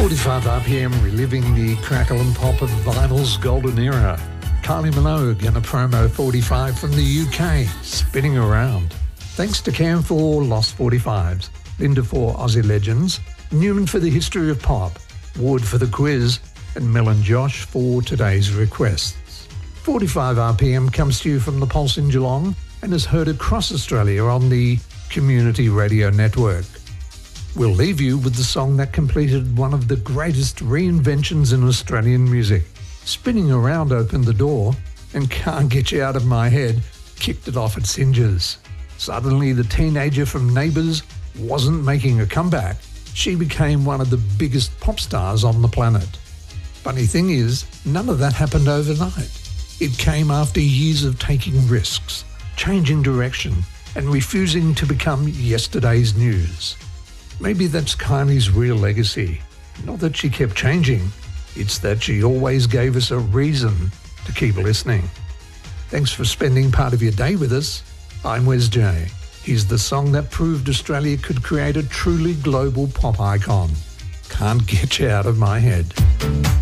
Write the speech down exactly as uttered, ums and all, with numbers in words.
forty-five R P M reliving the crackle and pop of vinyl's golden era. Kylie Minogue and a promo forty-five from the U K, spinning around. Thanks to Cam for Lost forty-fives, Linda for Aussie Legends, Newman for the history of pop, Ward for the quiz, and Mel and Josh for today's requests. forty-five R P M comes to you from the Pulse in Geelong and is heard across Australia on the Community Radio Network. We'll leave you with the song that completed one of the greatest reinventions in Australian music. Spinning Around opened the door, and Can't Get You Out of My Head kicked it off at Singer's. Suddenly, the teenager from Neighbours wasn't making a comeback. She became one of the biggest pop stars on the planet. Funny thing is, none of that happened overnight. It came after years of taking risks, changing direction, and refusing to become yesterday's news. Maybe that's Kylie's real legacy. Not that she kept changing, it's that she always gave us a reason to keep listening. Thanks for spending part of your day with us. I'm Wes J. Here's the song that proved Australia could create a truly global pop icon. Can't Get You Out of My Head.